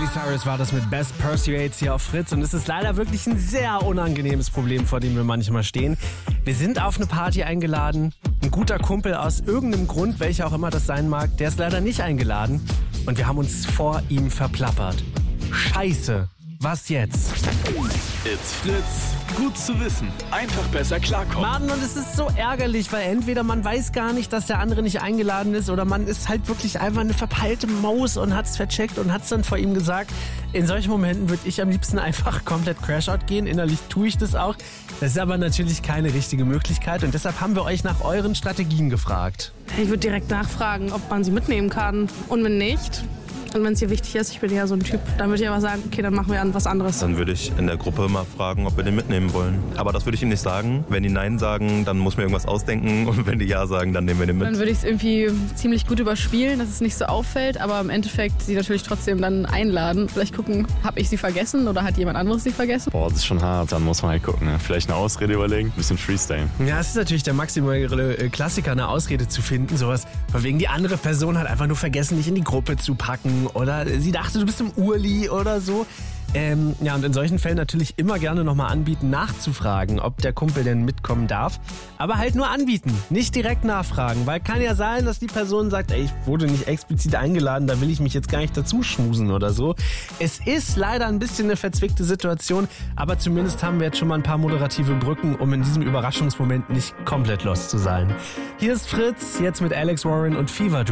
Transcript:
Cyrus war das mit Best Pursuits hier auf Fritz und es ist leider wirklich ein sehr unangenehmes Problem, vor dem wir manchmal stehen. Wir sind auf eine Party eingeladen, ein guter Kumpel aus irgendeinem Grund, welcher auch immer das sein mag, der ist leider nicht eingeladen und wir haben uns vor ihm verplappert. Scheiße, was jetzt? It's Fritz. Gut zu wissen. Einfach besser klarkommen. Mann, und es ist so ärgerlich, weil entweder man weiß gar nicht, dass der andere nicht eingeladen ist oder man ist halt wirklich einfach eine verpeilte Maus und hat's vercheckt und hat's dann vor ihm gesagt. In solchen Momenten würde ich am liebsten einfach komplett Crashout gehen. Innerlich tue ich das auch. Das ist aber natürlich keine richtige Möglichkeit und deshalb haben wir euch nach euren Strategien gefragt. Ich würde direkt nachfragen, ob man sie mitnehmen kann. Und wenn nicht, und wenn es dir wichtig ist, ich bin ja so ein Typ, dann würde ich aber sagen, okay, dann machen wir was anderes. Dann würde ich in der Gruppe mal fragen, ob wir den mitnehmen wollen. Aber das würde ich ihm nicht sagen. Wenn die Nein sagen, dann muss ich mir irgendwas ausdenken. Und wenn die Ja sagen, dann nehmen wir den mit. Dann würde ich es irgendwie ziemlich gut überspielen, dass es nicht so auffällt. Aber im Endeffekt sie natürlich trotzdem dann einladen. Vielleicht gucken, habe ich sie vergessen oder hat jemand anderes sie vergessen? Boah, das ist schon hart. Dann muss man halt gucken. Ne? Vielleicht eine Ausrede überlegen, ein bisschen Freestyle. Ja, es ist natürlich der maximale Klassiker, eine Ausrede zu finden. Sowas, von wegen die andere Person hat einfach nur vergessen, dich in die Gruppe zu packen. Oder sie dachte, du bist im Urli oder so. Ja, und in solchen Fällen natürlich immer gerne nochmal anbieten, nachzufragen, ob der Kumpel denn mitkommen darf. Aber halt nur anbieten, nicht direkt nachfragen. Weil kann ja sein, dass die Person sagt, ey, ich wurde nicht explizit eingeladen, da will ich mich jetzt gar nicht dazu schmusen oder so. Es ist leider ein bisschen eine verzwickte Situation, aber zumindest haben wir jetzt schon mal ein paar moderative Brücken, um in diesem Überraschungsmoment nicht komplett lost zu sein. Hier ist Fritz, jetzt mit Alex Warren und Fever Dream.